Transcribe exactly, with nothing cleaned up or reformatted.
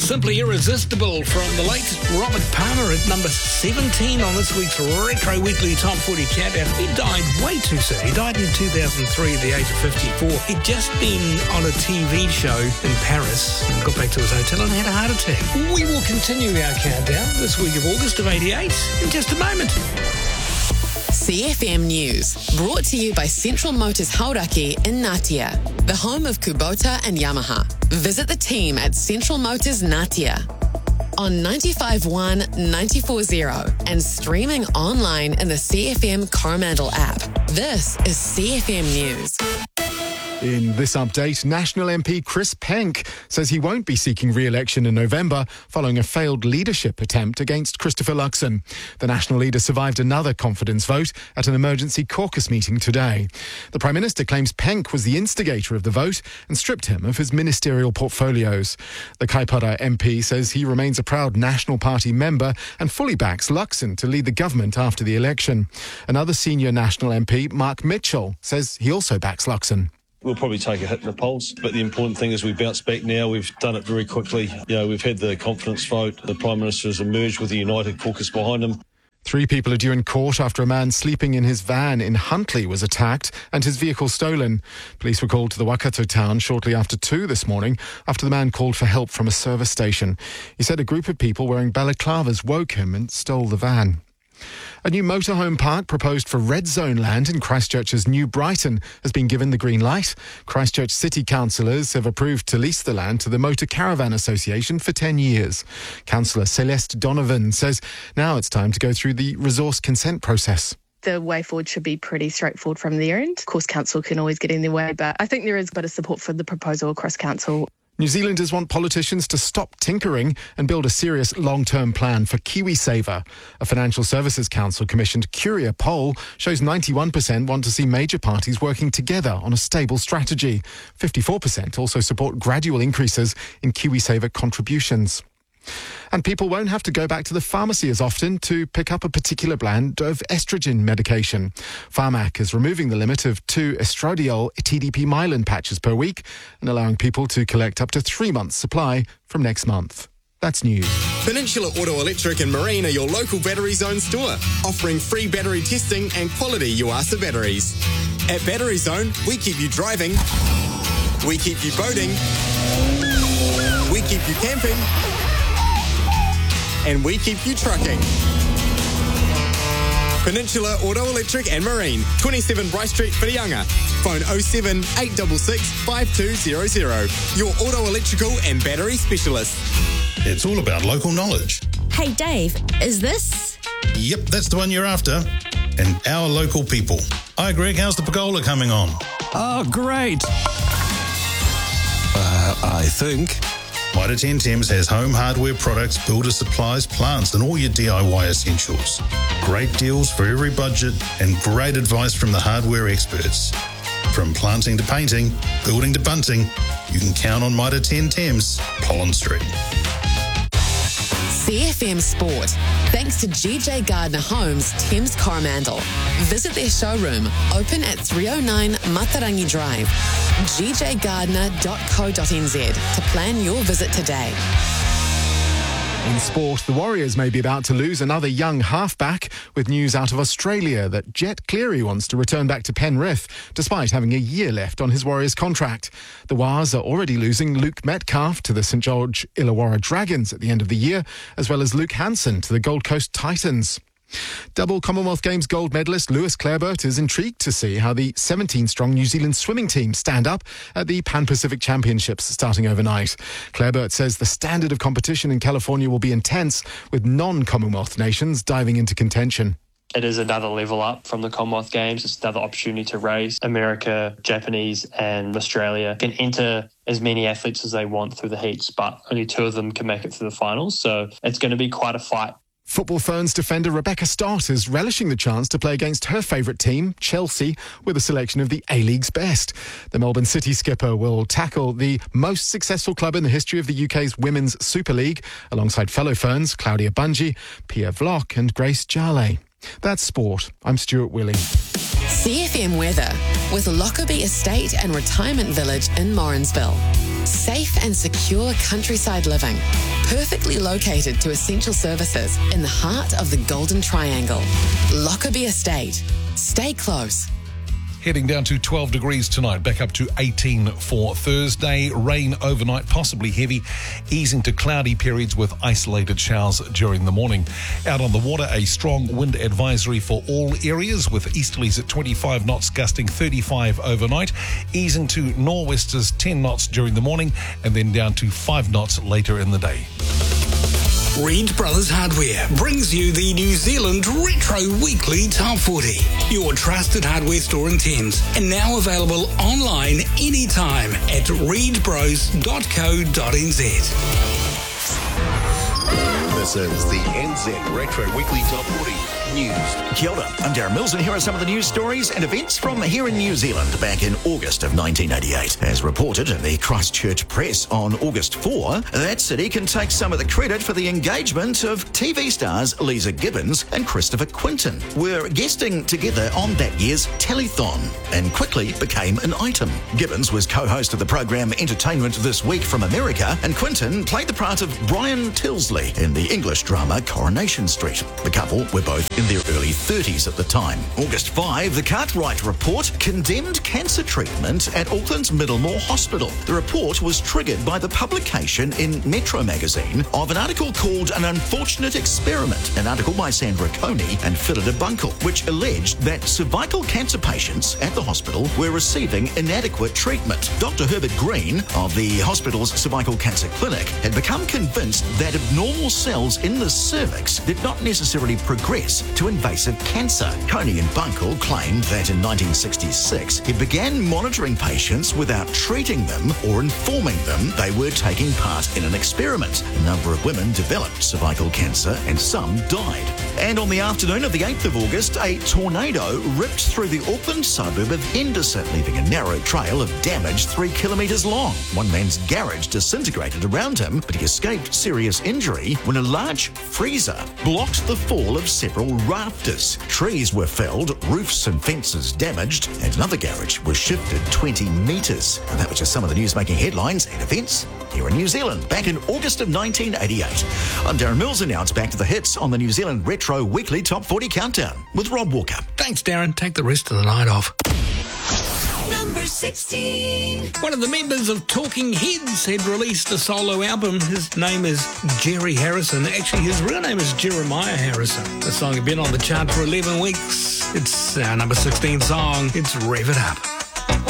Simply Irresistible from the late Robert Palmer at number seventeen on this week's Retro Weekly Top forty Countdown. He died way too soon. He died in two thousand three at the age of fifty-four. He'd just been on a T V show in Paris and got back to his hotel and had a heart attack. We will continue our countdown this week of August of eighty-eight in just a moment. C F M News, brought to you by Central Motors Hauraki in Ngatea, the home of Kubota and Yamaha. Visit the team at Central Motors Ngatea on ninety-five point one, ninety-four point zero and streaming online in the C F M Coromandel app. This is C F M News. In this update, National M P Chris Penk says he won't be seeking re-election in November following a failed leadership attempt against Christopher Luxon. The National leader survived another confidence vote at an emergency caucus meeting today. The Prime Minister claims Penk was the instigator of the vote and stripped him of his ministerial portfolios. The Kaipara M P says he remains a proud National Party member and fully backs Luxon to lead the government after the election. Another senior National M P, Mark Mitchell, says he also backs Luxon. We'll probably take a hit in the polls, but the important thing is we bounce back now. We've done it very quickly. You know, we've had the confidence vote. The Prime Minister has emerged with a united caucus behind him. Three people are due in court after a man sleeping in his van in Huntly was attacked and his vehicle stolen. Police were called to the Waikato town shortly after two this morning after the man called for help from a service station. He said a group of people wearing balaclavas woke him and stole the van. A new motorhome park proposed for Red Zone land in Christchurch's New Brighton has been given the green light. Christchurch City councillors have approved to lease the land to the Motor Caravan Association for ten years. Councillor Celeste Donovan says now it's time to go through the resource consent process. The way forward should be pretty straightforward from their end. Of course, council can always get in their way, but I think there is a bit of support for the proposal across council. New Zealanders want politicians to stop tinkering and build a serious long-term plan for KiwiSaver. A Financial Services Council commissioned Curia poll shows ninety-one percent want to see major parties working together on a stable strategy. fifty-four percent also support gradual increases in KiwiSaver contributions. And people won't have to go back to the pharmacy as often to pick up a particular brand of estrogen medication. Pharmac is removing the limit of two estradiol T D P Mylan patches per week and allowing people to collect up to three months' supply from next month. That's news. Peninsula Auto Electric and Marine are your local Battery Zone store, offering free battery testing and quality Yuasa batteries. At Battery Zone, we keep you driving, we keep you boating, we keep you camping, and we keep you trucking. Peninsula Auto Electric and Marine, twenty-seven Bryce Street, Whitianga. Phone oh seven, eight six six, five two zero zero. Your auto electrical and battery specialist. It's all about local knowledge. Hey Dave, is this? Yep, that's the one you're after. And our local people. Hi Greg, how's the pergola coming on? Oh, great. Uh, I think... Mitre ten Thames has home hardware products, builder supplies, plants and all your D I Y essentials. Great deals for every budget and great advice from the hardware experts. From planting to painting, building to bunting, you can count on Mitre ten Thames, Pollen Street. C F M Sport, thanks to G J Gardner Homes, Thames Coromandel. Visit their showroom, open at three oh nine Matarangi Drive, g j gardner dot co dot n z to plan your visit today. In sport, the Warriors may be about to lose another young halfback, with news out of Australia that Jet Cleary wants to return back to Penrith, despite having a year left on his Warriors contract. The Wars are already losing Luke Metcalf to the St George Illawarra Dragons at the end of the year, as well as Luke Hansen to the Gold Coast Titans. Double Commonwealth Games gold medalist Lewis Clareburt is intrigued to see how the seventeen-strong New Zealand swimming team stand up at the Pan-Pacific Championships starting overnight. Clareburt says the standard of competition in California will be intense, with non-Commonwealth nations diving into contention. It is another level up from the Commonwealth Games. It's another opportunity to raise America, Japanese and Australia can enter as many athletes as they want through the heats, but only two of them can make it through the finals. So it's going to be quite a fight. Football Ferns defender Rebecca Stott is relishing the chance to play against her favourite team, Chelsea, with a selection of the A-League's best. The Melbourne City skipper will tackle the most successful club in the history of the U K's Women's Super League, alongside fellow Ferns Claudia Bungie, Pia Vlock and Grace Jale. That's sport. I'm Stuart Willie. C F M weather with Lockerbie Estate and Retirement Village in Morrinsville. Safe and secure countryside living. Perfectly located to essential services in the heart of the Golden Triangle. Lockerbie Estate. Stay close. Heading down to twelve degrees tonight, back up to eighteen for Thursday. Rain overnight, possibly heavy, easing to cloudy periods with isolated showers during the morning. Out on the water, a strong wind advisory for all areas with easterlies at twenty-five knots, gusting thirty-five overnight, easing to nor'westers ten knots during the morning and then down to five knots later in the day. Reed Brothers Hardware brings you the New Zealand Retro Weekly Top forty, your trusted hardware store in Thames, and now available online anytime at reed bros dot co dot n z. This is the N Z Retro Weekly Top forty News. Kia ora, I'm Darren Mills, and here are some of the news stories and events from here in New Zealand back in August of nineteen eighty-eight. As reported in the Christchurch Press on August fourth, that city can take some of the credit for the engagement of T V stars Lisa Gibbons and Christopher Quinton, were guesting together on that year's telethon and quickly became an item. Gibbons was co-host of the program Entertainment This Week from America, and Quinton played the part of Brian Tilsley in the English drama Coronation Street. The couple were both in their early thirties at the time. August fifth, the Cartwright Report condemned cancer treatment at Auckland's Middlemore Hospital. The report was triggered by the publication in Metro magazine of an article called An Unfortunate Experiment, an article by Sandra Coney and Phillida Bunkle, which alleged that cervical cancer patients at the hospital were receiving inadequate treatment. Doctor Herbert Green of the hospital's cervical cancer clinic had become convinced that abnormal cells in the cervix did not necessarily progress to invasive cancer. Coney and Bunkle claimed that in nineteen sixty-six, he began monitoring patients without treating them or informing them they were taking part in an experiment. A number of women developed cervical cancer and some died. And on the afternoon of the eighth of August, a tornado ripped through the Auckland suburb of Henderson, leaving a narrow trail of damage three kilometres long. One man's garage disintegrated around him, but he escaped serious injury when a large freezer blocked the fall of several rafters. Trees were felled, roofs and fences damaged, and another garage was shifted twenty metres. And that was just some of the news making headlines and events here in New Zealand back in August of nineteen eighty-eight. I'm Darren Mills, and now it's back to the hits on the New Zealand Retro Weekly Top forty Countdown with Rob Walker. Thanks, Darren. Take the rest of the night off. Number sixteen. One of the members of Talking Heads had released a solo album. His name is Jerry Harrison. Actually, his real name is Jeremiah Harrison. The song had been on the chart for eleven weeks. It's our number sixteen song. It's Rev It Up.